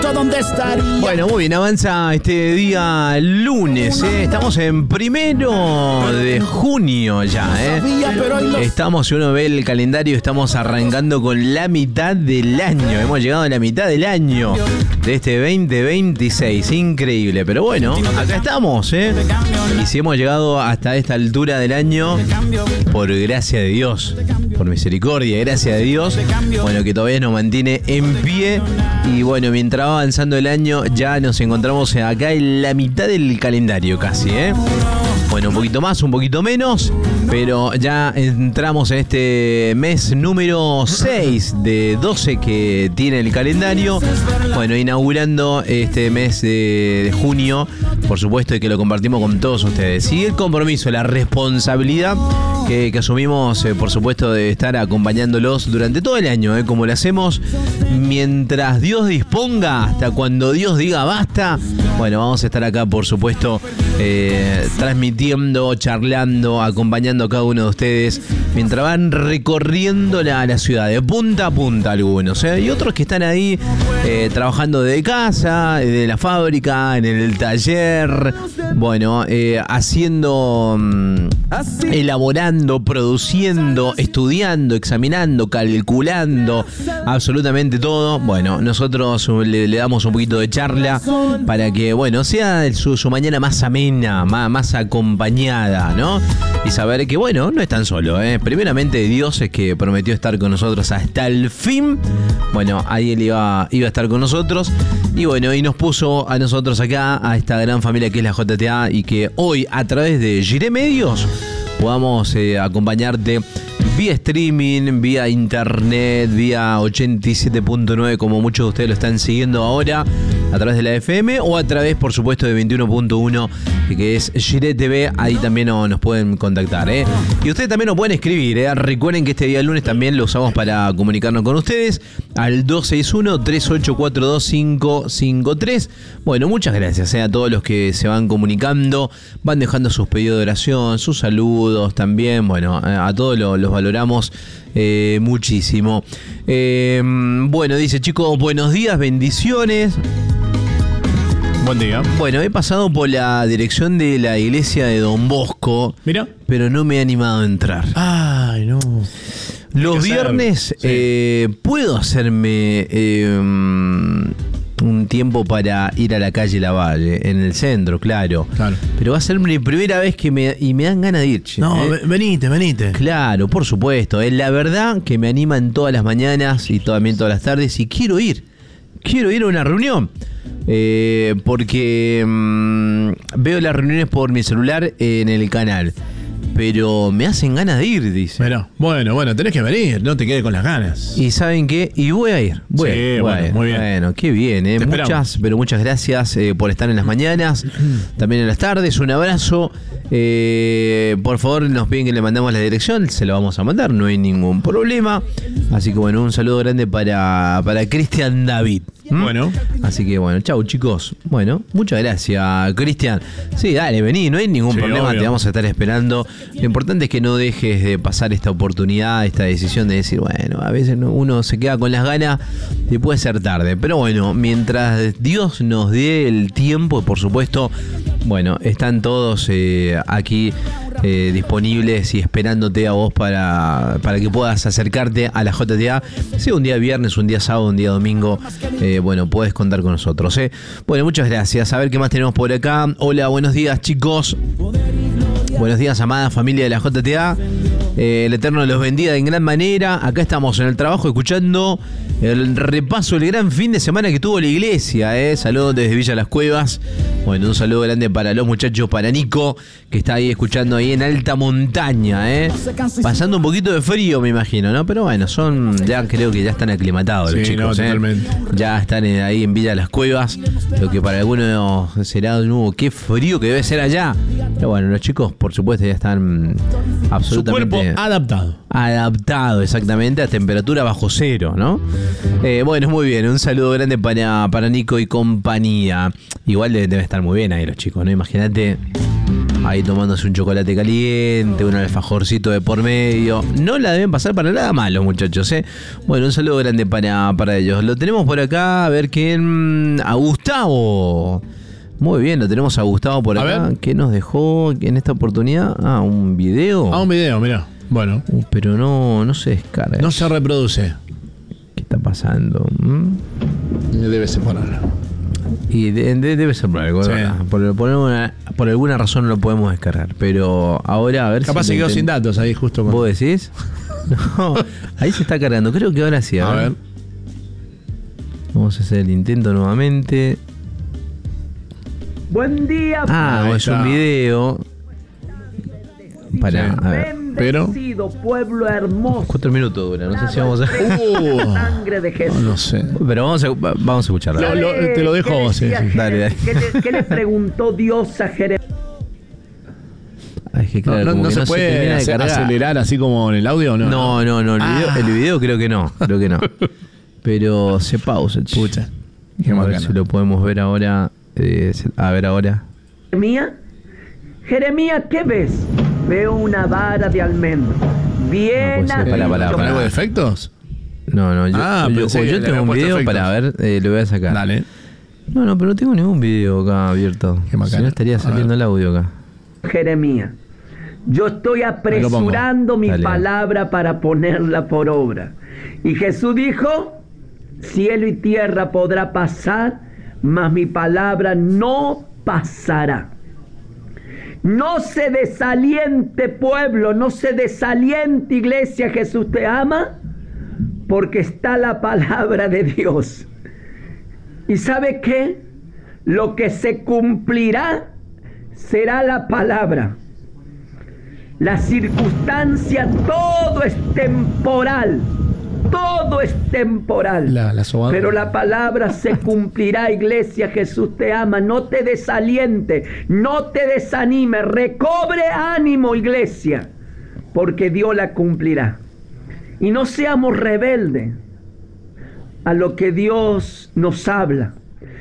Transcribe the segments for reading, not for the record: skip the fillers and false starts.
yo dónde estaría. Bueno, muy bien, avanza este día lunes, Estamos en 1 de junio ya, Estamos, si uno ve el calendario, estamos arrancando con la mitad del año. Hemos llegado a la mitad del año de este 2026. Increíble, pero bueno, acá estamos, Y si hemos llegado hasta esta altura del año, por gracia de Dios, por misericordia, gracias a Dios, bueno, que todavía nos mantiene en pie. Y bueno, mientras va avanzando el año, ya nos encontramos acá en la mitad del calendario casi, Bueno, un poquito más, un poquito menos, pero ya entramos en este mes número 6 de 12 que tiene el calendario. Bueno, inaugurando este mes de junio, por supuesto, y que lo compartimos con todos ustedes. Y el compromiso, la responsabilidad que asumimos, por supuesto, de estar acompañándolos durante todo el año, como lo hacemos mientras Dios disponga, hasta cuando Dios diga basta. Bueno, vamos a estar acá, por supuesto, transmitiendo, charlando, acompañando a cada uno de ustedes mientras van recorriendo la ciudad, de punta a punta algunos, y otros que están ahí trabajando desde casa, de la fábrica, en el taller, bueno, haciendo, elaborando, produciendo, estudiando, examinando, calculando, absolutamente todo. Bueno, nosotros le damos un poquito de charla para que, bueno, sea su mañana más amena, más acompañada, ¿no? Y saber que, bueno, no están solos, Primeramente Dios es que prometió estar con nosotros hasta el fin. Bueno, ahí él iba a estar con nosotros. Y bueno, y nos puso a nosotros acá, a esta gran familia que es la JTA, y que hoy a través de Giré Medios podamos acompañarte vía streaming, vía internet, vía 87.9, como muchos de ustedes lo están siguiendo ahora, a través de la FM, o a través, por supuesto, de 21.1, que es Giré TV. Ahí también nos pueden contactar, Y ustedes también nos pueden escribir, Recuerden que este día lunes también lo usamos para comunicarnos con ustedes al 261-3842-553. Bueno, muchas gracias a todos los que se van comunicando, van dejando sus pedidos de oración, sus saludos también. Bueno, a todos los valoramos muchísimo. Bueno, dice, chicos, buenos días, bendiciones. Buen día. Bueno, he pasado por la dirección de la iglesia de Don Bosco. Mira. Pero no me he animado a entrar. Ay, no. Los viernes puedo hacerme un tiempo para ir a la calle Lavalle, en el centro, claro. Pero va a ser mi primera vez que me dan ganas de ir. No, venite. Claro, por supuesto. La verdad que me animan todas las mañanas y también todas las tardes, y quiero ir a una reunión. Porque veo las reuniones por mi celular en el canal, pero me hacen ganas de ir, dice. Pero, bueno, tenés que venir, no te quedes con las ganas. ¿Y saben qué? Y voy a ir. Voy a ir. Muy bien. Bueno, qué bien, muchas gracias por estar en las mañanas, también en las tardes. Un abrazo. Por favor, nos piden que le mandemos la dirección, se la vamos a mandar, no hay ningún problema. Así que bueno, un saludo grande para Cristian David. Bueno. Así que bueno, chau chicos. Bueno, muchas gracias, Cristian. Sí, dale, vení, no hay ningún problema, obvio. Te vamos a estar esperando. Lo importante es que no dejes de pasar esta oportunidad, esta decisión de decir, bueno, a veces uno se queda con las ganas y puede ser tarde. Pero bueno, mientras Dios nos dé el tiempo, por supuesto, bueno, están todos aquí disponibles y esperándote a vos para que puedas acercarte a la JTA, sea un día viernes, un día sábado, un día domingo. Bueno, puedes contar con nosotros. Bueno, muchas gracias. A ver qué más tenemos por acá. Hola, buenos días, chicos. Buenos días, amada familia de la JTA. El Eterno los bendiga en gran manera. Acá estamos en el trabajo escuchando el repaso del gran fin de semana que tuvo la iglesia. Saludos desde Villa Las Cuevas. Bueno, un saludo grande para los muchachos, para Nico, que está ahí escuchando ahí en alta montaña. Pasando un poquito de frío, me imagino, ¿no? Pero bueno, ya creo que ya están aclimatados los chicos. No, totalmente. Ya están ahí en Villa Las Cuevas. Lo que para algunos será de nuevo, qué frío que debe ser allá. Pero bueno, los chicos, por supuesto, ya están absolutamente... Su cuerpo adaptado, exactamente, a temperatura bajo cero, ¿no? Bueno, muy bien, un saludo grande para Nico y compañía. Igual debe estar muy bien ahí los chicos, ¿no? Imagínate ahí tomándose un chocolate caliente, un alfajorcito de por medio. No la deben pasar para nada mal los muchachos, ¿eh? Bueno, un saludo grande para ellos. Lo tenemos por acá, a ver quién... A Gustavo. Muy bien, lo tenemos a Gustavo por acá. ¿Qué nos dejó en esta oportunidad? Ah, un video. Un video, mirá. Bueno. Pero no se descarga. No se reproduce. ¿Qué está pasando? Debe ser por ahora. Y debe ser por algo, sí. Por alguna razón no lo podemos descargar. Pero ahora a ver capaz se quedó sin datos ahí justo. ¿Vos decís? No, ahí se está cargando. Creo que ahora sí. A ver. Vamos a hacer el intento nuevamente. Buen día. Es un video. Para, a ver. Pero pueblo hermoso. 4 minutos dura, no sé si vamos a... Sangre de Jesús. No sé. Pero vamos a escucharlo. Te lo dejo vos. Dale. ¿Qué le preguntó Dios a Jeremías? Es que claro, no se puede acelerar así como en el audio, ¿no? No. El video creo que no. Pero se pausa. Pucha. A ver si lo podemos ver ahora. A ver ahora. Jeremías, ¿qué ves? Veo una vara de almendro. Bien. ¿Para efectos? No. Yo tengo un video efectos. Para ver, lo voy a sacar. Dale. No, pero no tengo ningún video acá abierto. Si no estaría saliendo el audio acá. Jeremías, yo estoy apresurando mi palabra para ponerla por obra. Y Jesús dijo: cielo y tierra podrá pasar, mas mi palabra no pasará. No se desaliente, pueblo, no se desaliente, iglesia. Jesús te ama porque está la palabra de Dios. ¿Y sabe qué? Lo que se cumplirá será la palabra. La circunstancia, todo es temporal. Todo es temporal. Pero la palabra se cumplirá, iglesia. Jesús te ama. No te desaliente, no te desanime. Recobre ánimo, iglesia, porque Dios la cumplirá. Y no seamos rebeldes a lo que Dios nos habla.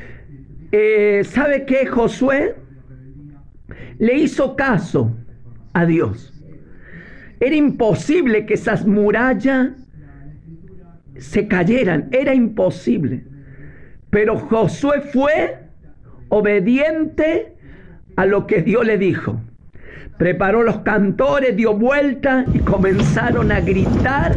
¿Sabe qué? Josué le hizo caso a Dios. Era imposible que esas murallas se cayeran, era imposible. Pero Josué fue obediente a lo que Dios le dijo. Preparó los cantores, dio vuelta y comenzaron a gritar.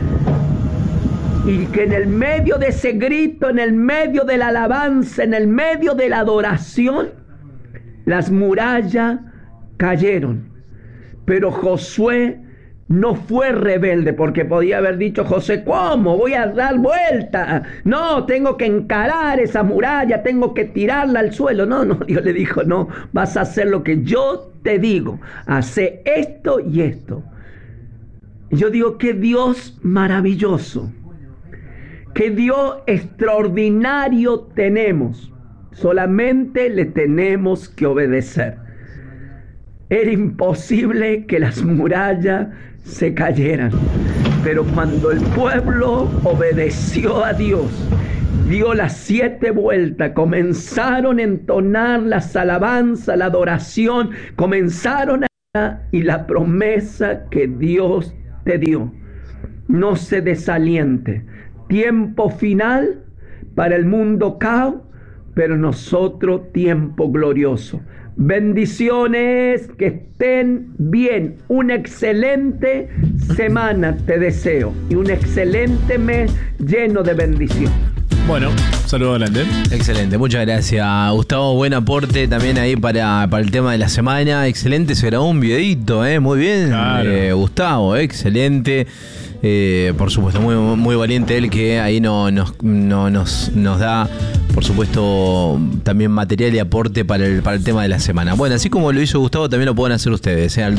Y que en el medio de ese grito, en el medio de la alabanza, en el medio de la adoración, las murallas cayeron. Pero Josué no fue rebelde, porque podía haber dicho Josué: ¿cómo voy a dar vuelta? No, tengo que encarar esa muralla, tengo que tirarla al suelo. No, Dios le dijo: no, vas a hacer lo que yo te digo, hace esto y esto. Y yo digo, qué Dios maravilloso, qué Dios extraordinario tenemos. Solamente le tenemos que obedecer. Era imposible que las murallas se cayeran, pero cuando el pueblo obedeció a Dios, dio las 7 vueltas, comenzaron a entonar las alabanzas, la adoración, comenzaron y la promesa que Dios te dio. No se desaliente. Tiempo final para el mundo caos, pero nosotros tiempo glorioso. Bendiciones, que estén bien. Una excelente semana te deseo y un excelente mes lleno de bendición. Bueno, saludos adelante. Excelente, muchas gracias, Gustavo. Buen aporte también ahí para el tema de la semana. Excelente, se grabó un videito, muy bien, claro. Gustavo, excelente. Por supuesto, muy valiente él, que ahí nos da, por supuesto, también material y aporte para el tema de la semana. Bueno, así como lo hizo Gustavo, también lo pueden hacer ustedes, al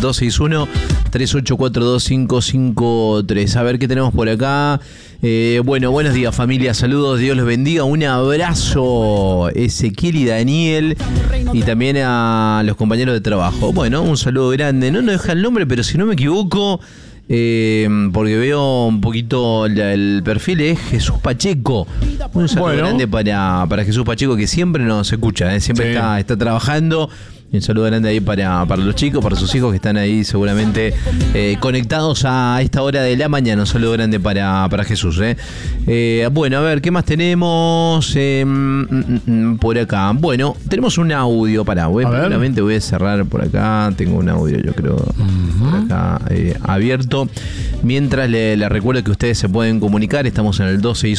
261-3842-553. A ver qué tenemos por acá. Bueno, buenos días, familia, saludos, Dios los bendiga, un abrazo, Ezequiel y Daniel, y también a los compañeros de trabajo. Bueno, un saludo grande, no nos deja el nombre, pero si no me equivoco, porque veo un poquito el perfil, es Jesús Pacheco. Un saludo grande para Jesús Pacheco, que siempre nos escucha, siempre está trabajando Un saludo grande ahí para los chicos, para sus hijos que están ahí seguramente conectados a esta hora de la mañana. Un saludo grande para Jesús. Bueno, a ver, ¿qué más tenemos por acá? Bueno, tenemos un audio. Primeramente voy a cerrar por acá. Tengo un audio, yo creo, por acá abierto. Mientras le recuerdo que ustedes se pueden comunicar. Estamos en el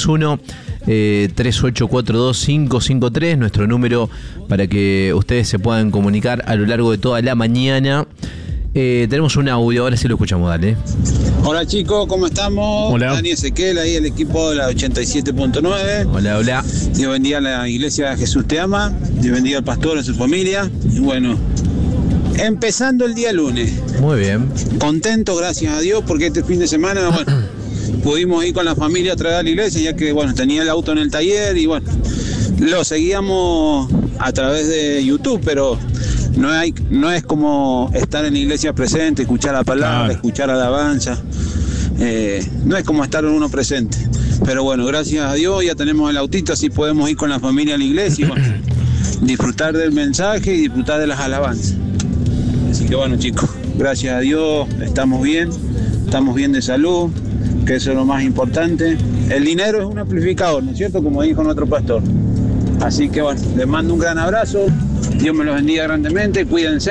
261-3842-553, nuestro número para que ustedes se puedan comunicar a lo largo de toda la mañana. Tenemos un audio, ahora sí lo escuchamos, dale. Hola chicos, ¿cómo estamos? Hola. Dani Ezequiel, ahí el equipo de la 87.9. Hola. Dios bendiga a la iglesia de Jesús Te Ama. Dios bendiga al pastor, a su familia. Y bueno, empezando el día lunes. Muy bien. Contento, gracias a Dios, porque este fin de semana, bueno, pudimos ir con la familia a traer a la iglesia, ya que, bueno, tenía el auto en el taller y, bueno, lo seguíamos a través de YouTube, pero no es como estar en la iglesia presente, escuchar la palabra, escuchar alabanza. No es como estar uno presente. Pero bueno, gracias a Dios ya tenemos el autito, así podemos ir con la familia a la iglesia y, bueno, disfrutar del mensaje y disfrutar de las alabanzas. Así que bueno, chicos, gracias a Dios estamos bien de salud, que eso es lo más importante. El dinero es un amplificador, ¿no es cierto? Como dijo nuestro pastor. Así que bueno, les mando un gran abrazo. Dios me los bendiga grandemente. Cuídense.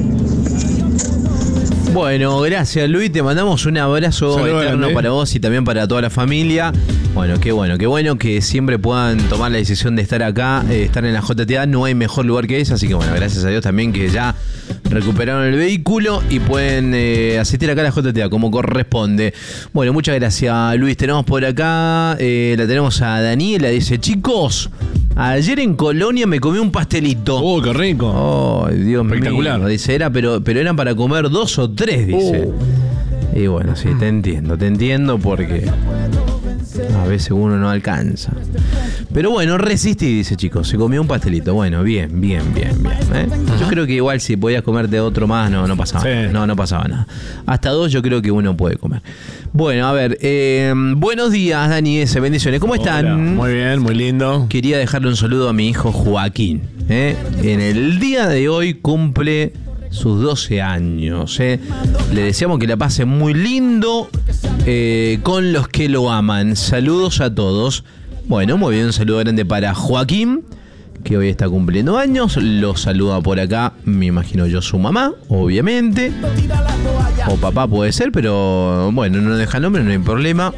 Bueno, gracias Luis, te mandamos un abrazo eterno para vos y también para toda la familia. Bueno, qué bueno que siempre puedan tomar la decisión de estar acá, estar en la JTA. No hay mejor lugar que ese, así que bueno, gracias a Dios también que ya recuperaron el vehículo y pueden asistir acá a la JTA como corresponde. Bueno, muchas gracias Luis. Tenemos por acá, la tenemos a Daniela, dice: chicos, ayer en Colonia me comí un pastelito. ¡Oh, qué rico! ¡Oh, Dios mío! Espectacular. Dice, pero eran para comer 2 o 3, dice. Y bueno, sí, te entiendo porque a veces uno no alcanza. Pero bueno, resistí, dice, chicos, se comió un pastelito. Bueno, bien. Yo creo que igual si podías comerte otro más, no pasaba nada. No pasaba nada. Hasta 2 yo creo que uno puede comer. Bueno, a ver, buenos días, Dani S. Bendiciones. ¿Cómo están? Hola. Muy bien, muy lindo. Quería dejarle un saludo a mi hijo Joaquín. En el día de hoy cumple sus 12 años. Le deseamos que la pase muy lindo con los que lo aman. Saludos a todos. Bueno, muy bien, un saludo grande para Joaquín, que hoy está cumpliendo años. Lo saluda por acá, me imagino yo, su mamá, obviamente. O papá puede ser, pero bueno, no deja nombre, no hay problema.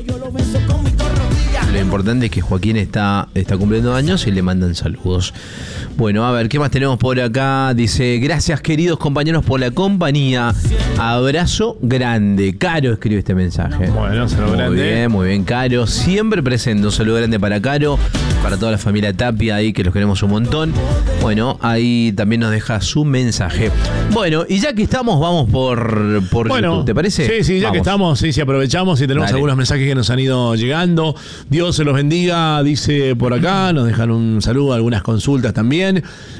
Lo importante es que Joaquín está cumpliendo años y le mandan saludos. Bueno, a ver, ¿qué más tenemos por acá? Dice: gracias queridos compañeros por la compañía. Abrazo grande. Caro escribe este mensaje. Bueno, saludo grande. Muy bien, Caro. Siempre presente. Un saludo grande para Caro, para toda la familia Tapia ahí, que los queremos un montón. Bueno, ahí también nos deja su mensaje. Bueno, y ya que estamos, vamos por YouTube, ¿te parece? Sí, ya vamos. Que estamos, sí, aprovechamos y tenemos algunos mensajes que nos han ido llegando. Dios se los bendiga, dice por acá, nos dejan un saludo, algunas consultas también.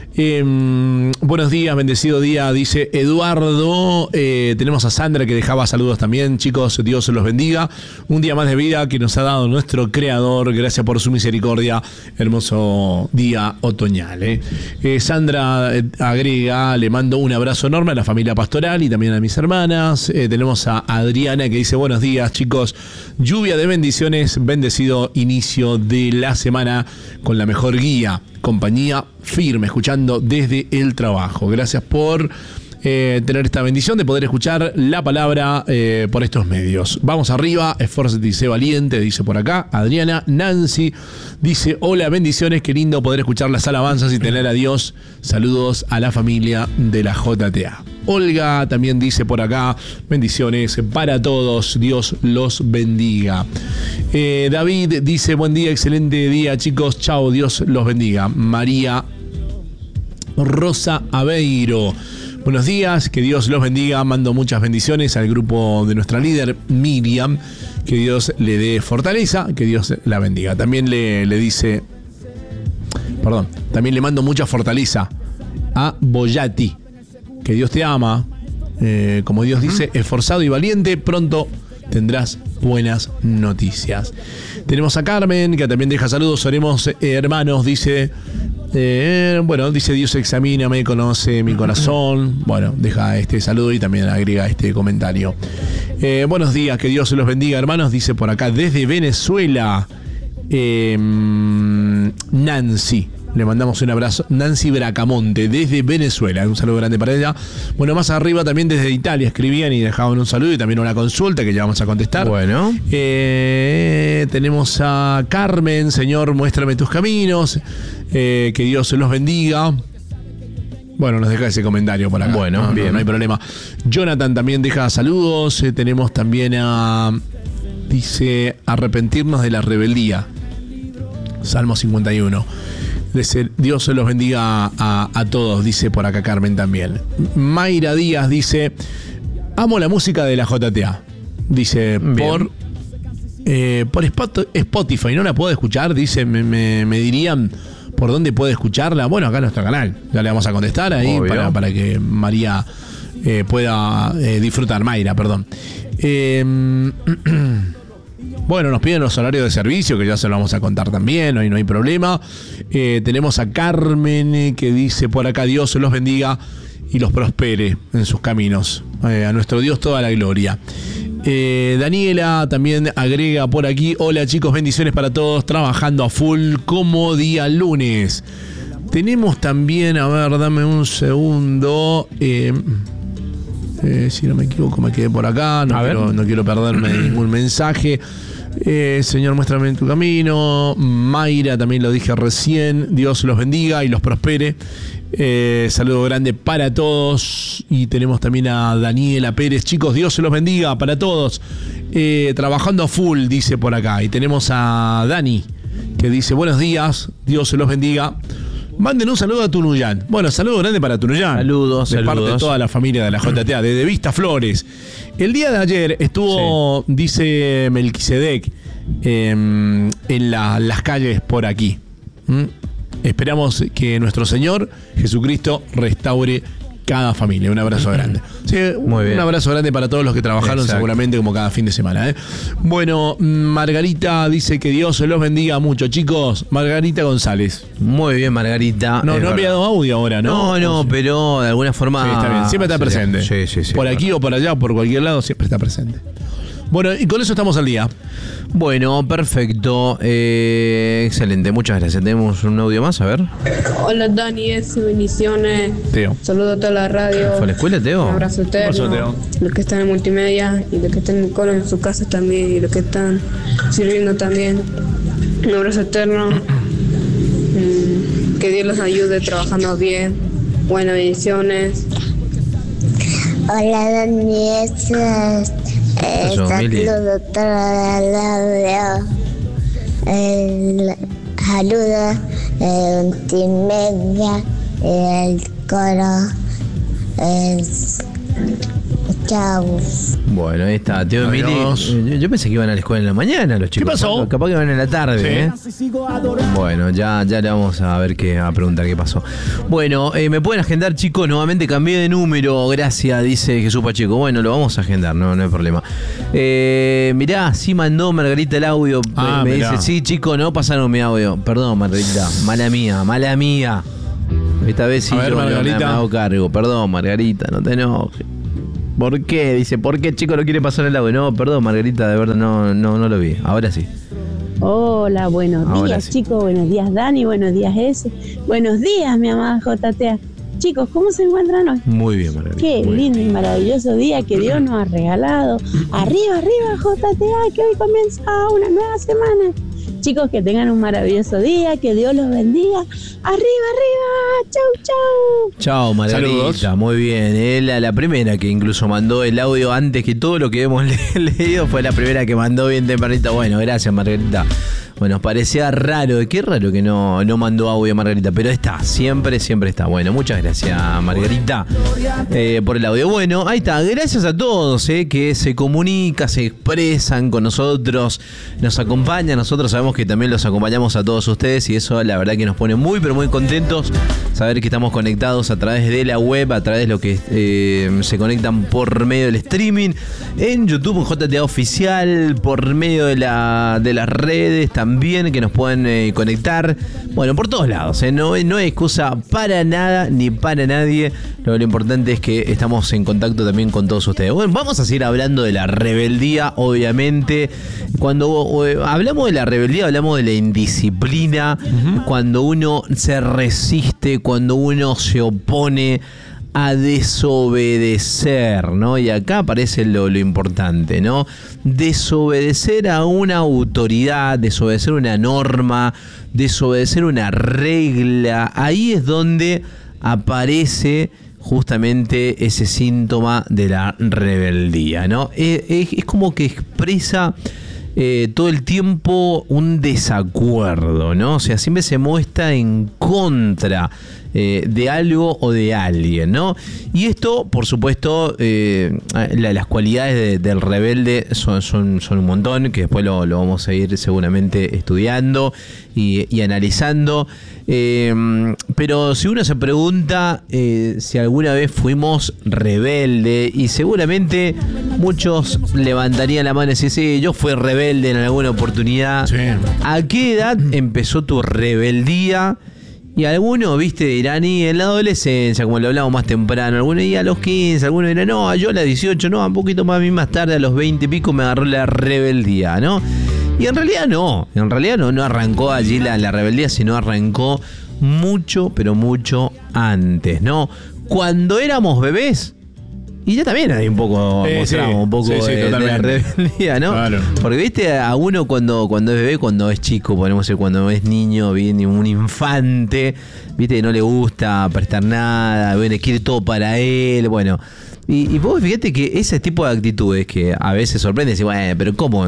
Buenos días, bendecido día, dice Eduardo. Tenemos a Sandra que dejaba saludos también. Chicos, Dios se los bendiga. Un día más de vida que nos ha dado nuestro Creador. Gracias por su misericordia. Hermoso día otoñal. Sandra agrega: le mando un abrazo enorme a la familia pastoral y también a mis hermanas. Tenemos a Adriana que dice: buenos días, chicos. Lluvia de bendiciones, bendecido inicio de la semana con la mejor guía, compañía firme, escuchando desde el trabajo. Gracias por tener esta bendición de poder escuchar la palabra por estos medios. Vamos arriba, esfuérzate y sé valiente, dice por acá Adriana. Nancy dice: hola, bendiciones, qué lindo poder escuchar las alabanzas y tener a Dios. Saludos a la familia de la JTA. Olga también dice por acá: bendiciones para todos, Dios los bendiga. David dice: buen día, excelente día, chicos, chao, Dios los bendiga. María Rosa Aveiro: buenos días, que Dios los bendiga. Mando muchas bendiciones al grupo de nuestra líder Miriam, que Dios le dé fortaleza, que Dios la bendiga. También le dice, también le mando mucha fortaleza a Boyati, que Dios te ama, como Dios dice, esforzado y valiente, pronto tendrás buenas noticias. Tenemos a Carmen, que también deja saludos. Seremos hermanos, dice: Bueno, dice Dios examíname, conoce mi corazón. Bueno, deja este saludo y también agrega este comentario. Buenos días, que Dios se los bendiga, hermanos. Dice por acá desde Venezuela Nancy. Le mandamos un abrazo. Nancy Bracamonte, desde Venezuela. Un saludo grande para ella. Bueno, más arriba también desde Italia escribían y dejaban un saludo y también una consulta que ya vamos a contestar. Bueno. Tenemos a Carmen, Señor, muéstrame tus caminos. Que Dios se los bendiga. Bueno, nos deja ese comentario por acá. Bueno, bien. No hay problema. Jonathan también deja saludos. Tenemos también dice, arrepentirnos de la rebeldía. Salmo 51. Dios se los bendiga a todos, dice por acá Carmen también. Mayra Díaz dice, amo la música de la JTA. Dice, por Spotify, ¿no la puedo escuchar? Dice, me dirían por dónde puede escucharla. Bueno, acá en nuestro canal. Ya le vamos a contestar ahí para que María pueda disfrutar. Mayra, perdón. Bueno, nos piden los horarios de servicio, que ya se lo vamos a contar también, hoy no hay problema. Tenemos a Carmen que dice por acá, Dios los bendiga y los prospere en sus caminos. A nuestro Dios toda la gloria. Daniela también agrega por aquí, hola chicos, bendiciones para todos, trabajando a full como día lunes. Tenemos también, a ver, dame un segundo. Si no me equivoco, me quedé por acá, no quiero perderme ningún mensaje. Señor, muéstrame tu camino. Mayra, también lo dije recién. Dios los bendiga y los prospere. Saludo grande para todos. Y tenemos también a Daniela Pérez. Chicos, Dios se los bendiga para todos. Trabajando a full, dice por acá. Y tenemos a Dani, que dice, buenos días, Dios se los bendiga. Manden un saludo a Tunuyán. Bueno, saludo grande para Tunuyán. Saludos, de parte de toda la familia de la JTA, desde Vista Flores. El día de ayer estuvo, dice Melquisedec, en las calles por aquí. Esperamos que nuestro Señor Jesucristo restaure cada familia. Un abrazo grande. Sí, muy bien. Un abrazo grande para todos los que trabajaron. Exacto. Seguramente como cada fin de semana. Bueno, Margarita dice que Dios se los bendiga mucho, chicos. Margarita González. Muy bien, Margarita. No ha enviado audio ahora, ¿no? No, pero de alguna forma... Sí, está bien. Siempre está presente. Sí. Por aquí o por allá o por cualquier lado siempre está presente. Bueno, y con eso estamos al día. Bueno, perfecto. Excelente, muchas gracias. Tenemos un audio más, a ver. Hola Dani, bendiciones. Teo. Saludos a toda la radio. ¿Fue a la escuela, Teo? Un abrazo eterno. Los que están en multimedia y los que están en colo en sus casas también y los que están sirviendo también. Un abrazo eterno. Que Dios los ayude trabajando bien. Buenas bendiciones. Hola Dani, saludo para la saludo multimedia, el coro, chau. Bueno, ahí está, Teo Emili. Yo pensé que iban a la escuela en la mañana los chicos. ¿Qué pasó? Capaz que van en la tarde, sí. Bueno, ya le vamos a ver a preguntar qué pasó. Bueno, me pueden agendar, chicos, nuevamente cambié de número, gracias, dice Jesús Pacheco. Bueno, lo vamos a agendar, no hay problema. Mirá, sí mandó Margarita el audio. Me dice, sí, chicos, no pasaron mi audio. Perdón, Margarita, mala mía. Esta vez sí yo me hago cargo. Perdón, Margarita, no te enojes. ¿Por qué? Dice, ¿por qué chico no quiere pasar el audio? No, perdón, Margarita, de verdad no lo vi. Ahora sí. Hola, buenos días, chicos. Buenos días, Dani. Buenos días, S. Buenos días, mi amada JTA. Chicos, ¿cómo se encuentran hoy? Muy bien, Margarita. Qué lindo y maravilloso día que Dios nos ha regalado. Arriba, JTA, que hoy comienza una nueva semana. Chicos, que tengan un maravilloso día, que Dios los bendiga. Arriba, chau. Chau, Margarita, saludos. Muy bien. La primera que incluso mandó el audio antes que todo lo que hemos leído fue la primera que mandó bien tempranito. Bueno, gracias, Margarita. Bueno, parecía raro, qué raro que no mandó audio Margarita, pero está, siempre está. Bueno, muchas gracias, Margarita, por el audio. Bueno, ahí está, gracias a todos que se comunican, se expresan con nosotros, nos acompañan. Nosotros sabemos que también los acompañamos a todos ustedes y eso la verdad que nos pone muy, pero muy contentos saber que estamos conectados a través de la web, a través de lo que se conectan por medio del streaming, en YouTube, en JTA Oficial, por medio de las redes también, que nos pueden conectar, bueno, por todos lados, no hay excusa para nada ni para nadie. Lo importante es que estamos en contacto también con todos ustedes. Bueno, vamos a seguir hablando de la rebeldía, obviamente. Cuando hablamos de la rebeldía, hablamos de la indisciplina, cuando uno se resiste, cuando uno se opone a desobedecer, ¿no? Y acá aparece lo importante, ¿no? Desobedecer a una autoridad, desobedecer una norma, desobedecer una regla. Ahí es donde aparece justamente ese síntoma de la rebeldía, ¿no? Es como que expresa todo el tiempo un desacuerdo, ¿no? O sea, siempre se muestra en contra de algo o de alguien, ¿no? Y esto, por supuesto, las cualidades del rebelde son un montón, que después lo vamos a ir seguramente estudiando y analizando. Pero si uno se pregunta si alguna vez fuimos rebelde, y seguramente muchos levantarían la mano y decían, sí, yo fui rebelde en alguna oportunidad. Sí. ¿A qué edad empezó tu rebeldía? Y algunos, viste, dirán, y en la adolescencia, como lo hablamos más temprano, algunos a los 15, algunos dirán, no, yo a los 18, no, un poquito más tarde, a los 20 y pico me agarró la rebeldía, ¿no? Y en realidad no arrancó allí la rebeldía, sino arrancó mucho, pero mucho antes, ¿no? Cuando éramos bebés, y ya también hay un poco, mostramos un poco de la rebeldía, ¿no? Claro. Porque viste, a uno cuando es bebé, cuando es chico, podemos decir, cuando es niño, viene un infante, viste, no le gusta prestar nada, quiere todo para él, bueno. Y vos fíjate que ese tipo de actitudes que a veces sorprende, decir, bueno, pero ¿cómo?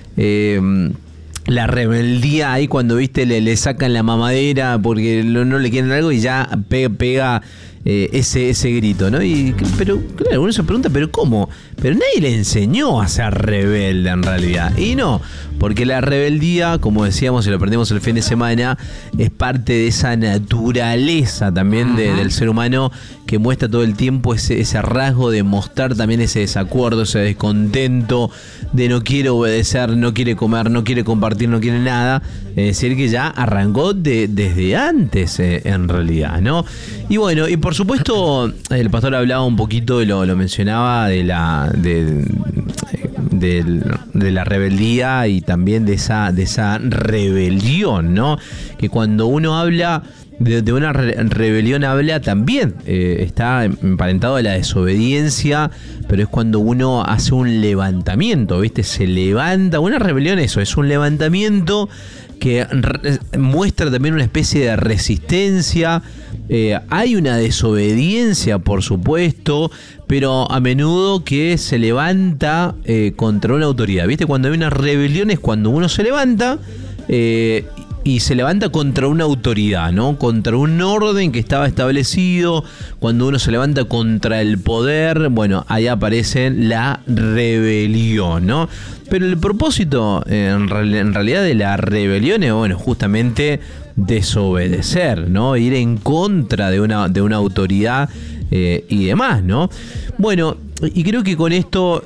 La rebeldía ahí cuando, viste, le sacan la mamadera porque no le quieren algo y ya pega ese grito, ¿no? Pero claro, uno se pregunta, ¿pero cómo? Pero nadie le enseñó a ser rebelde en realidad. Y no, porque la rebeldía, como decíamos y lo aprendimos el fin de semana, es parte de esa naturaleza también del ser humano, que muestra todo el tiempo ese rasgo de mostrar también ese desacuerdo, ese descontento, de no quiere obedecer, no quiere comer, no quiere compartir, no quiere nada. Es decir, que ya arrancó desde antes, en realidad, ¿no? Y bueno, y por supuesto, el pastor hablaba un poquito, lo mencionaba, de la rebeldía y también de esa rebelión, ¿no? Que cuando uno habla de una rebelión, habla también, está emparentado a la desobediencia, pero es cuando uno hace un levantamiento, ¿viste? Se levanta, una rebelión, eso, es un levantamiento que muestra también una especie de resistencia. Hay una desobediencia, por supuesto, pero a menudo que se levanta contra una autoridad. ¿Viste? Cuando hay una rebelión es cuando uno se levanta y se levanta contra una autoridad, ¿no? Contra un orden que estaba establecido. Cuando uno se levanta contra el poder, bueno, ahí aparece la rebelión, ¿no? Pero el propósito en realidad de la rebelión es, bueno, justamente desobedecer, ¿no? Ir en contra de una autoridad y demás, ¿no? Bueno, y creo que con esto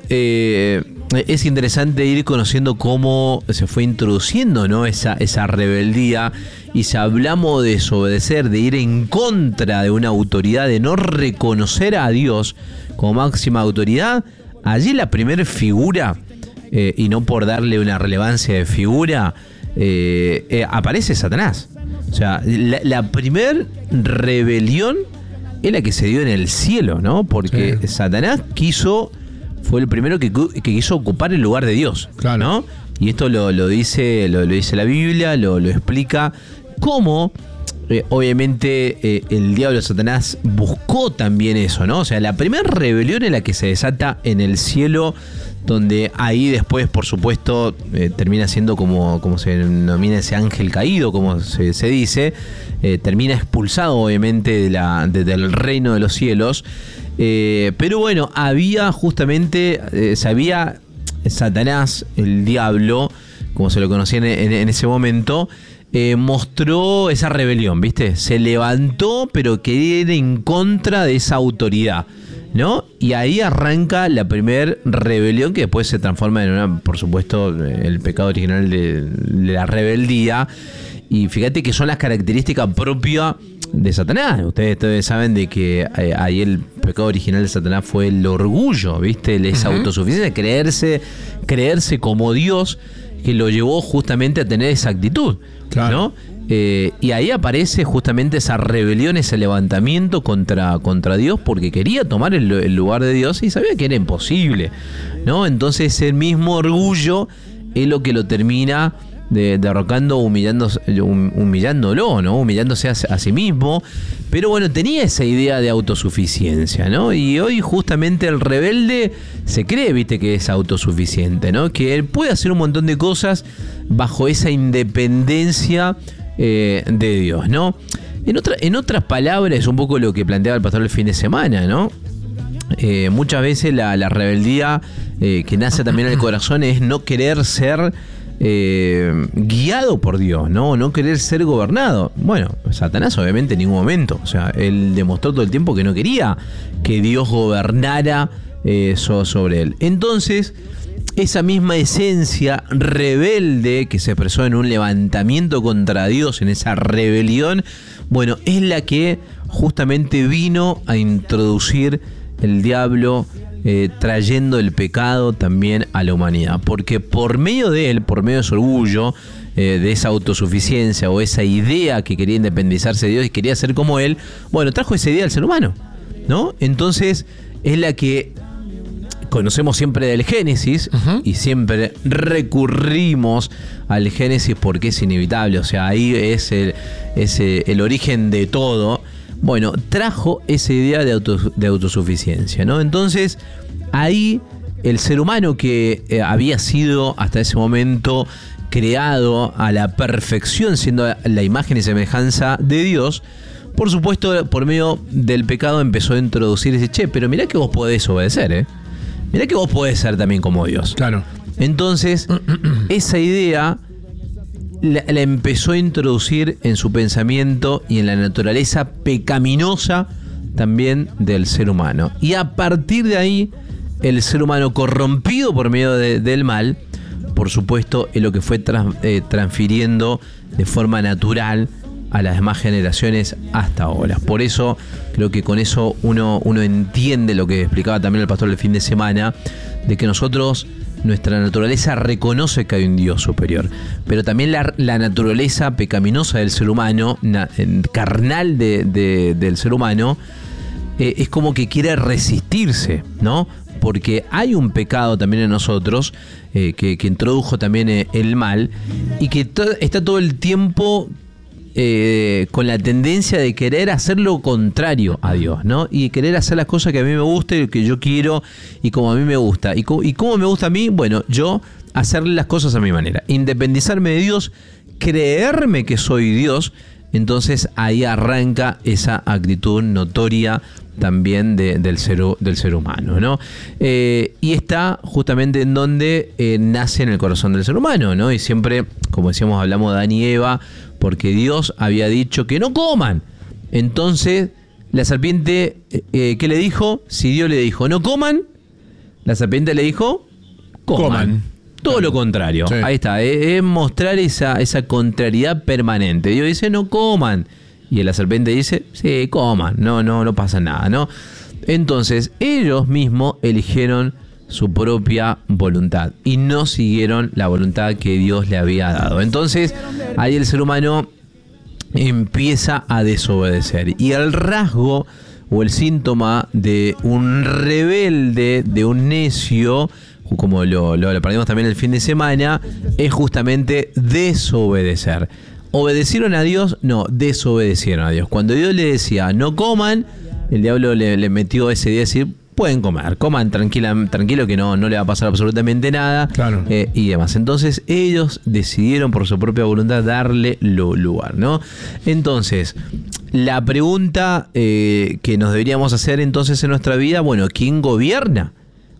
es interesante ir conociendo cómo se fue introduciendo, ¿no? esa rebeldía. Y si hablamos de desobedecer, de ir en contra de una autoridad, de no reconocer a Dios como máxima autoridad, allí la primera figura, y no por darle una relevancia de figura, aparece Satanás. O sea, la primer rebelión es la que se dio en el cielo, ¿no? Porque Satanás fue el primero que quiso ocupar el lugar de Dios, claro, ¿no? Y esto lo dice la Biblia, lo explica cómo, obviamente, el diablo, Satanás, buscó también eso, ¿no? O sea, la primera rebelión es la que se desata en el cielo, donde ahí después, por supuesto, termina siendo como se denomina ese ángel caído, como se dice, termina expulsado, obviamente, del reino de los cielos. Pero bueno, había justamente, Satanás, el diablo, como se lo conocía en ese momento, mostró esa rebelión, ¿viste? Se levantó, pero quería ir en contra de esa autoridad, ¿no? Y ahí arranca la primera rebelión que después se transforma en una, por supuesto, el pecado original de la rebeldía. Y fíjate que son las características propias de Satanás. Ustedes saben de que ahí el pecado original de Satanás fue el orgullo, ¿viste? Esa autosuficiencia, creerse como Dios, que lo llevó justamente a tener esa actitud, claro, ¿no? Y ahí aparece justamente esa rebelión, ese levantamiento contra Dios, porque quería tomar el lugar de Dios y sabía que era imposible, ¿no? Entonces el mismo orgullo es lo que lo termina derrocando, humillándolo, ¿no? Humillándose a sí mismo. Pero bueno, tenía esa idea de autosuficiencia, ¿no? Y hoy justamente el rebelde se cree, viste, que es autosuficiente, ¿no? Que él puede hacer un montón de cosas bajo esa independencia de Dios, ¿no? En otras palabras, es un poco lo que planteaba el pastor el fin de semana, ¿no? Muchas veces la rebeldía que nace también en el corazón es no querer ser guiado por Dios, no querer ser gobernado. Bueno, Satanás obviamente en ningún momento, o sea, él demostró todo el tiempo que no quería que Dios gobernara sobre él. Entonces, esa misma esencia rebelde que se expresó en un levantamiento contra Dios, en esa rebelión, bueno, es la que justamente vino a introducir el diablo, trayendo el pecado también a la humanidad, porque por medio de él, por medio de su orgullo, de esa autosuficiencia o esa idea que quería independizarse de Dios y quería ser como él, bueno, trajo esa idea al ser humano, ¿no? Entonces es la que conocemos siempre del Génesis, y siempre recurrimos al Génesis porque es inevitable, o sea, ahí es el origen de todo. Bueno, trajo esa idea de autosuficiencia, ¿no? Entonces, ahí el ser humano que había sido hasta ese momento creado a la perfección, siendo la imagen y semejanza de Dios, por supuesto, por medio del pecado empezó a introducir ese, pero mirá que vos podés obedecer, mirá que vos podés ser también como Dios. Claro. Entonces, esa idea la empezó a introducir en su pensamiento y en la naturaleza pecaminosa también del ser humano. Y a partir de ahí, el ser humano corrompido por medio del mal, por supuesto, es lo que fue transfiriendo de forma natural a las demás generaciones hasta ahora. Por eso, creo que con eso uno entiende lo que explicaba también el pastor el fin de semana, de que nosotros, nuestra naturaleza reconoce que hay un Dios superior, pero también la naturaleza pecaminosa del ser humano, carnal del ser humano, es como que quiere resistirse, ¿no? Porque hay un pecado también en nosotros que introdujo también el mal y que está todo el tiempo con la tendencia de querer hacer lo contrario a Dios, ¿no? Y querer hacer las cosas que a mí me gusten, que yo quiero y como a mí me gusta. ¿Y cómo me gusta a mí? Bueno, yo hacer las cosas a mi manera. Independizarme de Dios, creerme que soy Dios. Entonces ahí arranca esa actitud notoria también del ser humano, ¿no? Y está justamente en donde nace en el corazón del ser humano, ¿no? Y siempre, como decíamos, hablamos de Adán y Eva, porque Dios había dicho que no coman. Entonces, la serpiente, ¿qué le dijo? Si Dios le dijo no coman, la serpiente le dijo coman. Todo lo contrario. Sí. Ahí está. Es mostrar esa contrariedad permanente. Dios dice no coman. Y la serpiente dice, sí, coman. No pasa nada, ¿no? Entonces, ellos mismos eligieron su propia voluntad y no siguieron la voluntad que Dios le había dado. Entonces, ahí el ser humano empieza a desobedecer. Y el rasgo o el síntoma de un rebelde, de un necio, como lo aprendimos también el fin de semana, es justamente desobedecer. ¿Obedecieron a Dios? No, desobedecieron a Dios. Cuando Dios le decía no coman, el diablo le metió ese día a decir pueden coman tranquilo que no le va a pasar absolutamente nada. Claro. Y demás. Entonces ellos decidieron por su propia voluntad darle lugar, ¿no? Entonces, la pregunta que nos deberíamos hacer entonces en nuestra vida, bueno, ¿quién gobierna?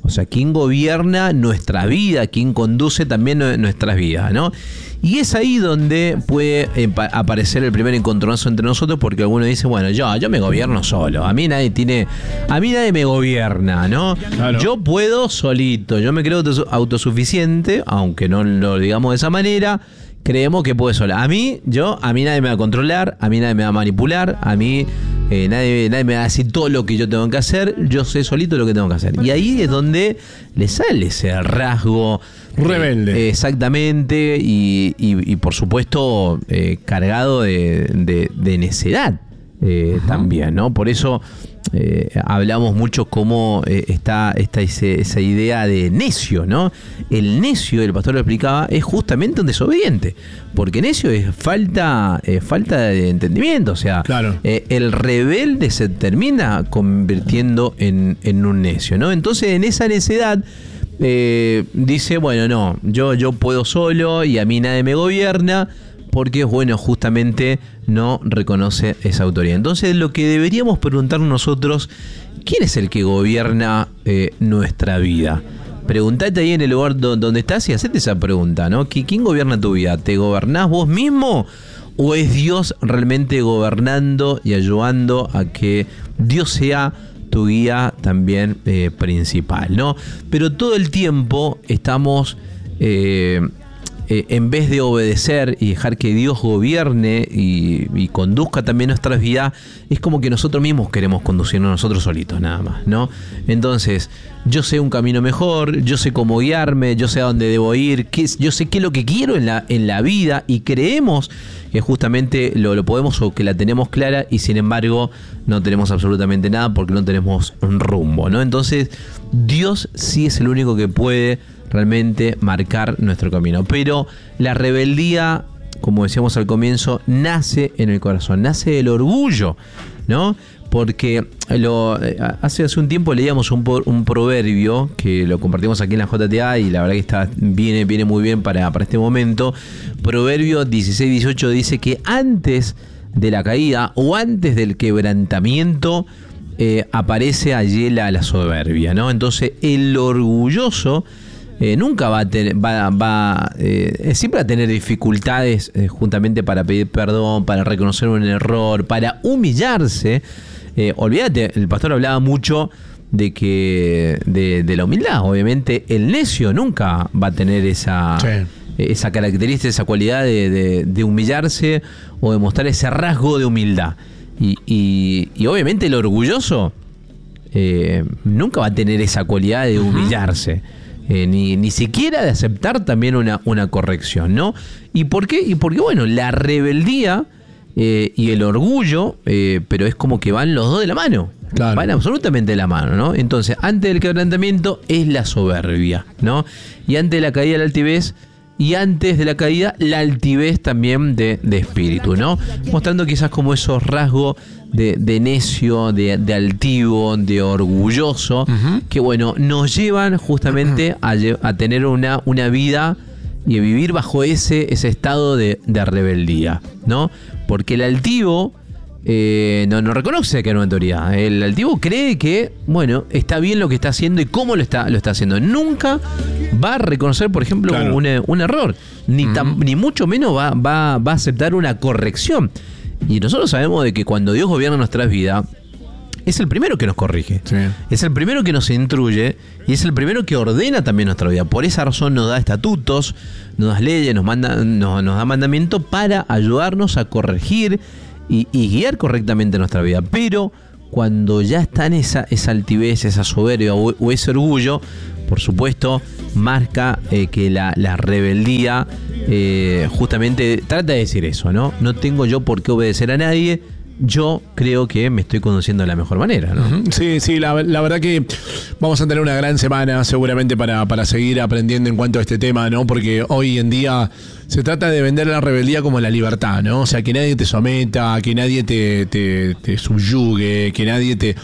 O sea, quién gobierna nuestra vida, quién conduce también nuestras vidas, ¿no? Y es ahí donde puede aparecer el primer encontronazo entre nosotros, porque alguno dice, bueno, yo me gobierno solo, a mí nadie me gobierna, ¿no? Claro. Yo puedo solito, yo me creo autosuficiente, aunque no lo digamos de esa manera. Creemos que puede sola. A mí nadie me va a controlar, a mí nadie me va a manipular, a mí nadie me va a decir todo lo que yo tengo que hacer, yo sé solito lo que tengo que hacer. Y ahí es donde le sale ese rasgo rebelde. Exactamente, y por supuesto cargado de necedad también, ¿no? Por eso hablamos mucho cómo está esa idea de necio, ¿no? El necio, el pastor lo explicaba, es justamente un desobediente, porque necio es falta de entendimiento, o sea, claro. El rebelde se termina convirtiendo en un necio, ¿no? Entonces, en esa necedad dice, bueno, no, yo puedo solo y a mí nadie me gobierna, porque, bueno, justamente no reconoce esa autoridad. Entonces, lo que deberíamos preguntarnos nosotros, ¿quién es el que gobierna nuestra vida? Preguntate ahí en el lugar donde estás y hacete esa pregunta, ¿no? ¿Quién gobierna tu vida? ¿Te gobernás vos mismo? ¿O es Dios realmente gobernando y ayudando a que Dios sea tu guía también principal, ¿no? Pero todo el tiempo estamos... en vez de obedecer y dejar que Dios gobierne y conduzca también nuestras vidas, es como que nosotros mismos queremos conducirnos nosotros solitos nada más, ¿no? Entonces, yo sé un camino mejor, yo sé cómo guiarme, yo sé a dónde debo ir, yo sé qué es lo que quiero en la vida, y creemos que justamente lo podemos o que la tenemos clara, y sin embargo no tenemos absolutamente nada porque no tenemos un rumbo, ¿no? Entonces, Dios sí es el único que puede realmente marcar nuestro camino. Pero la rebeldía, como decíamos al comienzo, nace en el corazón, nace del orgullo, ¿no? Porque hace un tiempo leíamos un proverbio que lo compartimos aquí en la JTA, y la verdad que viene muy bien para este momento. Proverbio 16-18 dice que antes de la caída o antes del quebrantamiento aparece allí la soberbia, ¿no? Entonces, el orgulloso nunca siempre va a tener dificultades justamente para pedir perdón, para reconocer un error, para humillarse. Olvídate, el pastor hablaba mucho de la humildad. Obviamente el necio nunca va a tener esa característica, esa cualidad de humillarse o de mostrar ese rasgo de humildad. Y obviamente el orgulloso nunca va a tener esa cualidad de humillarse. Ni siquiera de aceptar también una corrección, ¿no? ¿Y por qué? Y porque, bueno, la rebeldía y el orgullo, pero es como que van los dos de la mano. Claro. Van absolutamente de la mano, ¿no? Entonces, antes del quebrantamiento es la soberbia, ¿no? Y antes de la caída, la altivez. Y antes de la caída, la altivez también de espíritu, ¿no? Mostrando quizás como esos rasgos de necio, de altivo, de orgulloso, que, bueno, nos llevan justamente a tener una vida y a vivir bajo ese estado de rebeldía, ¿no? Porque el altivo no reconoce que no hay autoridad. El altivo cree que, bueno, está bien lo que está haciendo y cómo lo está haciendo. Nunca va a reconocer, por ejemplo, claro, un error, ni mucho menos va a aceptar una corrección. Y nosotros sabemos de que cuando Dios gobierna nuestras vidas, es el primero que nos corrige, sí, es el primero que nos instruye y es el primero que ordena también nuestra vida. Por esa razón nos da estatutos, nos da leyes, nos da mandamientos para ayudarnos a corregir y guiar correctamente nuestra vida. Pero cuando ya está en esa altivez, esa soberbia o ese orgullo, por supuesto, marca que la rebeldía justamente trata de decir eso, ¿no? No tengo yo por qué obedecer a nadie. Yo creo que me estoy conduciendo de la mejor manera, ¿no? Sí, la verdad que vamos a tener una gran semana seguramente para seguir aprendiendo en cuanto a este tema, ¿no? Porque hoy en día se trata de vender la rebeldía como la libertad, ¿no? O sea, que nadie te someta, que nadie te subyugue, que nadie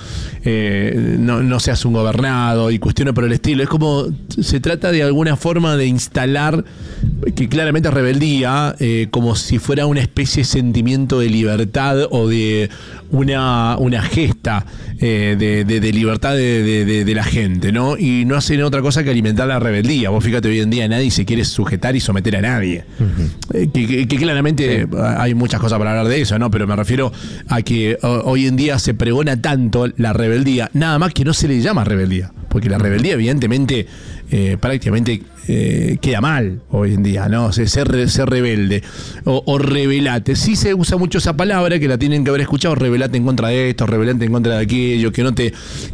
no seas un gobernado y cuestiones por el estilo. Es como se trata de alguna forma de instalar que claramente es rebeldía, como si fuera una especie de sentimiento de libertad o de una gesta de libertad de la gente, ¿no? Y no hacen otra cosa que alimentar la rebeldía. Vos fíjate, hoy en día nadie se quiere sujetar y someter a nadie. Que claramente hay muchas cosas para hablar de eso, ¿no? Pero me refiero a que hoy en día se pregona tanto la rebeldía, nada más que no se le llama rebeldía. Porque la rebeldía, evidentemente, prácticamente queda mal hoy en día, ¿no? Ser rebelde o rebelate. Sí se usa mucho esa palabra, que la tienen que haber escuchado, rebelate en contra de esto, rebelate en contra de aquello, que no te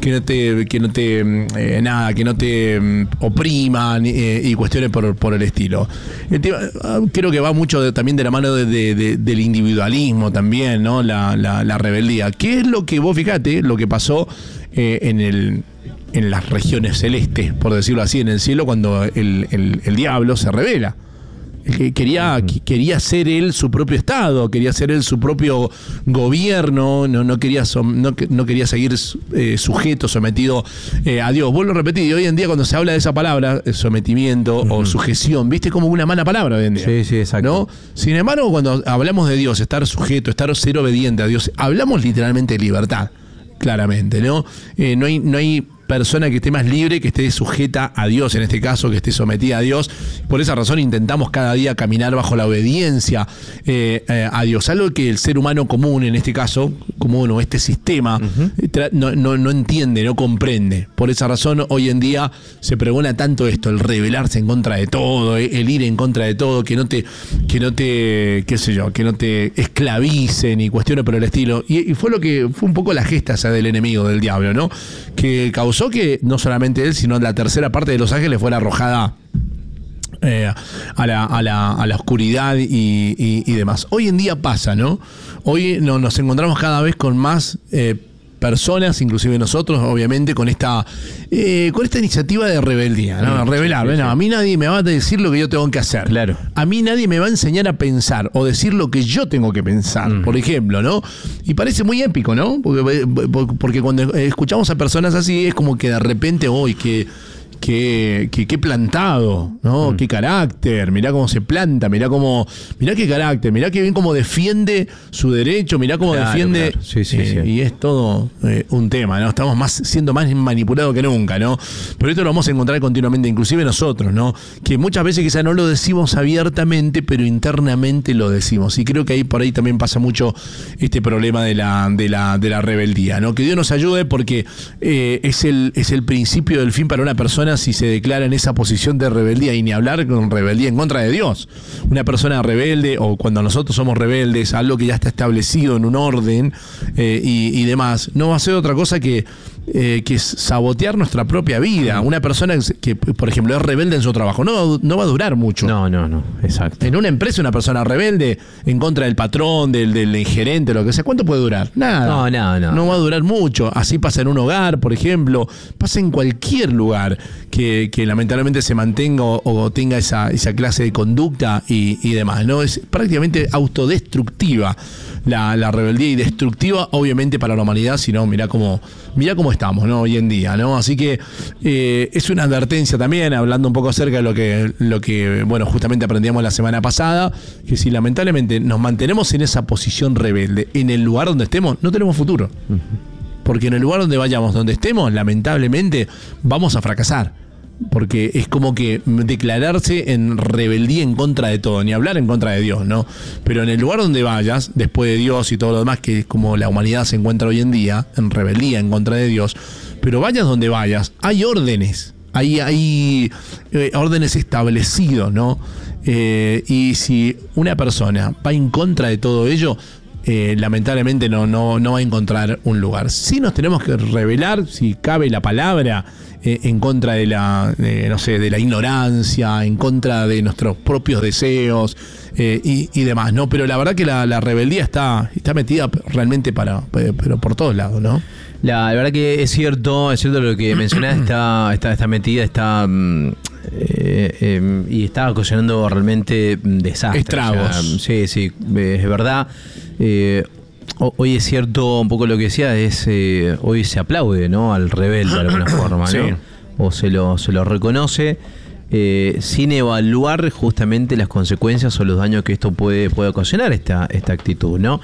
opriman y cuestiones por el estilo. El tema, creo que va mucho también de la mano del individualismo también, ¿no? La rebeldía. ¿Qué es lo que vos fíjate, lo que pasó en las regiones celestes, por decirlo así, en el cielo, cuando el diablo se rebela? Quería ser él su propio estado, quería ser él su propio gobierno, no quería seguir sujeto, sometido a Dios. Vuelvo a repetir, y hoy en día cuando se habla de esa palabra, sometimiento o sujeción, ¿viste? Como una mala palabra hoy en día. Sí, exacto. ¿No? Sin embargo, cuando hablamos de Dios, estar sujeto, ser obediente a Dios, hablamos literalmente de libertad, claramente, ¿no? No hay persona que esté más libre, que esté sujeta a Dios, en este caso, que esté sometida a Dios. Por esa razón intentamos cada día caminar bajo la obediencia a Dios. Algo que el ser humano común, en este caso, común o este sistema, no entiende, no comprende. Por esa razón, hoy en día se pregona tanto esto, el rebelarse en contra de todo, el ir en contra de todo, que no te esclavicen y cuestiones por el estilo. Y fue un poco la gesta esa del enemigo, del diablo, ¿no? Que causó que no solamente él, sino la tercera parte de los ángeles fuera arrojada a la oscuridad y demás. Hoy en día pasa, ¿no? Hoy nos encontramos cada vez con más personas, inclusive nosotros, obviamente, con esta iniciativa de rebeldía, ¿no? Rebelar. Bueno, a mí nadie me va a decir lo que yo tengo que hacer. Claro. A mí nadie me va a enseñar a pensar o decir lo que yo tengo que pensar, por ejemplo, ¿no? Y parece muy épico, ¿no? Porque cuando escuchamos a personas así es como que de repente, qué plantado, ¿no? Qué carácter, mirá cómo se planta, mirá qué carácter, mirá qué bien cómo defiende su derecho, mirá cómo defiende. Claro. Sí. Y es todo un tema, ¿no? Estamos siendo más manipulados que nunca, ¿no? Pero esto lo vamos a encontrar continuamente, inclusive nosotros, ¿no? Que muchas veces quizás no lo decimos abiertamente, pero internamente lo decimos. Y creo que por ahí también pasa mucho este problema de la rebeldía, ¿no? Que Dios nos ayude, porque es el principio del fin para una persona si se declara en esa posición de rebeldía, y ni hablar con rebeldía en contra de Dios. Una persona rebelde, o cuando nosotros somos rebeldes, algo que ya está establecido en un orden y demás, no va a ser otra cosa que sabotear nuestra propia vida. Una persona que, por ejemplo, es rebelde en su trabajo, no va a durar mucho. No, exacto. En una empresa, una persona rebelde en contra del patrón, del gerente, lo que sea, ¿cuánto puede durar? Nada. No va a durar mucho. Así pasa en un hogar, por ejemplo, pasa en cualquier lugar que lamentablemente se mantenga o tenga esa clase de conducta y demás, ¿no? Es prácticamente autodestructiva la rebeldía, y destructiva obviamente para la humanidad, sino mirá cómo estamos, ¿no? Hoy en día, ¿no? Así que es una advertencia también, hablando un poco acerca de lo que bueno, justamente aprendíamos la semana pasada, que si lamentablemente nos mantenemos en esa posición rebelde, en el lugar donde estemos, no tenemos futuro. Porque en el lugar donde vayamos, donde estemos, lamentablemente vamos a fracasar. Porque es como que declararse en rebeldía en contra de todo, ni hablar en contra de Dios, ¿no? Pero en el lugar donde vayas, después de Dios y todo lo demás, que es como la humanidad se encuentra hoy en día, en rebeldía en contra de Dios, pero vayas donde vayas, hay órdenes, hay órdenes establecidos, ¿no? Y si una persona va en contra de todo ello, lamentablemente no va a encontrar un lugar. Sí nos tenemos que rebelar, si cabe la palabra, en contra de la ignorancia, en contra de nuestros propios deseos y demás, ¿no? Pero la verdad que la rebeldía está metida realmente pero por todos lados, ¿no? La verdad que es cierto lo que mencionás, está metida, y está ocasionando realmente desastres. Estragos. O sea, sí, es verdad. Hoy es cierto, un poco lo que decía, hoy se aplaude, ¿no? Al rebelde de alguna forma, ¿no? Sí. O se lo reconoce. sin evaluar justamente las consecuencias o los daños que esto puede ocasionar esta actitud, ¿no?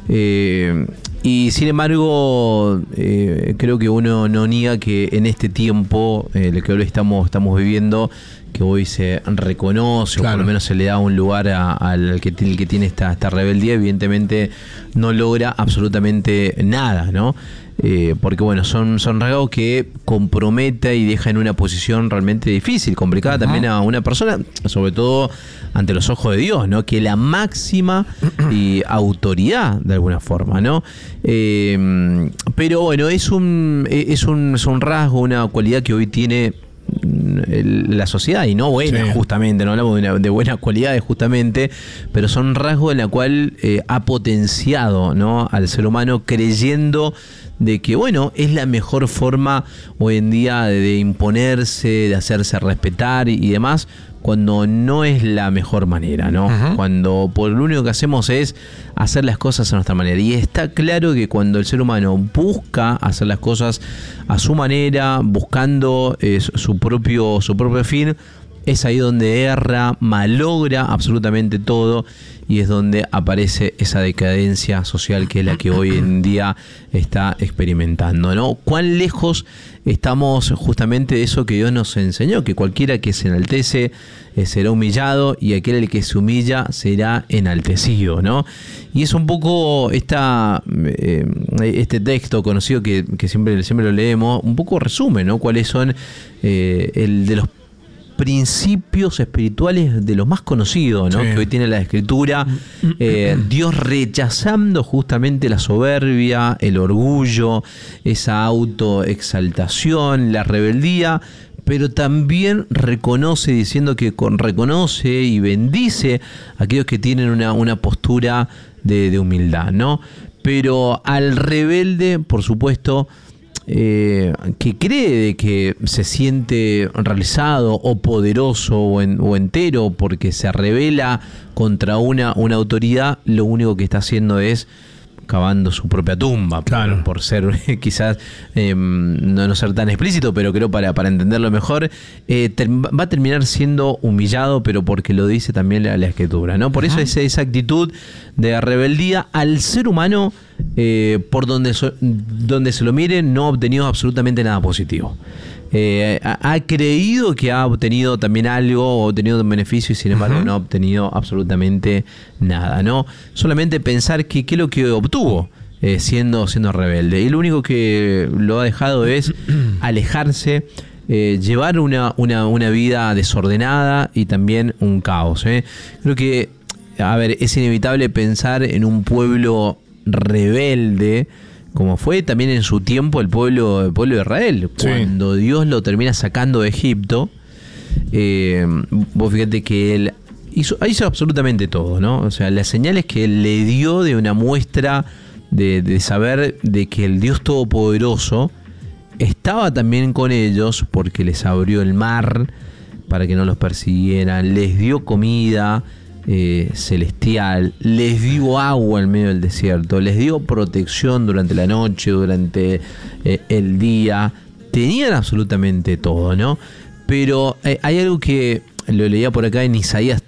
Y sin embargo, creo que uno no niega que en este tiempo, el que hoy estamos viviendo, que hoy se reconoce, claro, o por lo menos se le da un lugar al que tiene esta rebeldía, evidentemente no logra absolutamente nada, ¿no? Porque bueno, son rasgos que compromete y deja en una posición realmente difícil, complicada también a una persona, sobre todo ante los ojos de Dios, ¿no? Que la máxima autoridad de alguna forma, ¿no? Pero bueno, es un rasgo, una cualidad que hoy tiene la sociedad, y no buena, sí, justamente, no hablamos de buenas cualidades justamente, pero son rasgos en la cual ha potenciado, ¿no?, al ser humano, creyendo de que bueno, es la mejor forma hoy en día de imponerse, de hacerse respetar y demás, cuando no es la mejor manera, ¿no? Cuando por lo único que hacemos es hacer las cosas a nuestra manera. Y está claro que cuando el ser humano busca hacer las cosas a su manera, buscando su propio fin, es ahí donde erra, malogra absolutamente todo, y es donde aparece esa decadencia social que es la que hoy en día está experimentando, ¿no? ¿Cuán lejos estamos justamente de eso que Dios nos enseñó? Que cualquiera que se enaltece será humillado, y aquel el que se humilla será enaltecido, ¿no? Y es un poco este texto conocido que siempre lo leemos, un poco resume, ¿no?, cuáles son el de los principios espirituales de los más conocidos, ¿no?, sí, que hoy tiene la Escritura. Dios rechazando justamente la soberbia, el orgullo, esa autoexaltación, la rebeldía, pero también reconoce, diciendo que reconoce y bendice a aquellos que tienen una postura de humildad, ¿no? Pero al rebelde, por supuesto, que cree que se siente realizado o poderoso o entero porque se rebela contra una autoridad, lo único que está haciendo es cavando su propia tumba, claro, por ser quizás no ser tan explícito, pero creo para entenderlo mejor, va a terminar siendo humillado, pero porque lo dice también la Escritura, ¿no? Por eso esa actitud de rebeldía al ser humano, por donde se lo mire, no ha obtenido absolutamente nada positivo. Ha creído que ha obtenido también algo, o obtenido un beneficio, y sin embargo no ha obtenido absolutamente nada, ¿no? Solamente pensar que qué es lo que obtuvo siendo rebelde, y lo único que lo ha dejado es alejarse, llevar una vida desordenada y también un caos, Creo que, es inevitable pensar en un pueblo rebelde, como fue también en su tiempo el pueblo de Israel, sí, cuando Dios lo termina sacando de Egipto. Vos fíjate que él hizo absolutamente todo, ¿no? O sea, las señales que él le dio de una muestra de saber de que el Dios Todopoderoso estaba también con ellos, porque les abrió el mar para que no los persiguieran, les dio comida celestial, les dio agua en medio del desierto, les dio protección durante la noche, durante el día. Tenían absolutamente todo, ¿no? Pero hay algo que lo leía por acá en Isaías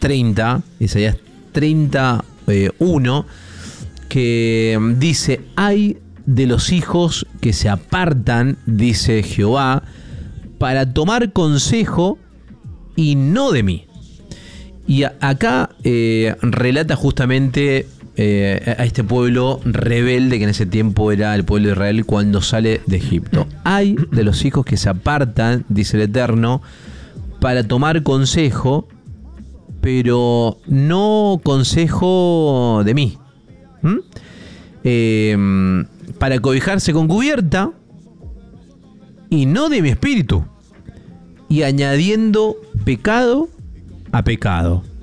30:1, que dice: hay de los hijos que se apartan, dice Jehová, para tomar consejo y no de mí. Y acá relata justamente a este pueblo rebelde que en ese tiempo era el pueblo de Israel cuando sale de Egipto. Hay de los hijos que se apartan, dice el Eterno, para tomar consejo, pero no consejo de mí. Para cobijarse con cubierta y no de mi espíritu, y añadiendo pecado a pecado.